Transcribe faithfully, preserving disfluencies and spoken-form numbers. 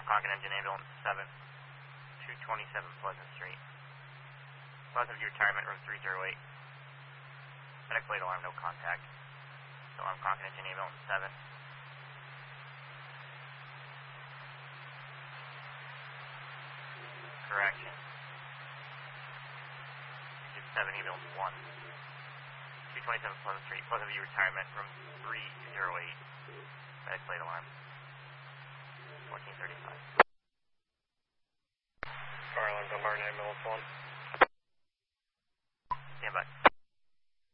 Alarm Concord Engine Ambulance seven, two twenty-seven Pleasant Street. Cause of your retirement, room three oh eight. Medical aid alarm, no contact. Alarm Concord Engine Ambulance seven. Correction. Engine seven, Ambulance one. two twenty-seven Pleasant Street. Cause of your retirement, room three oh eight. Medical aid alarm. fourteen thirty-five. Fire alarm, Dunbar, ambulance one.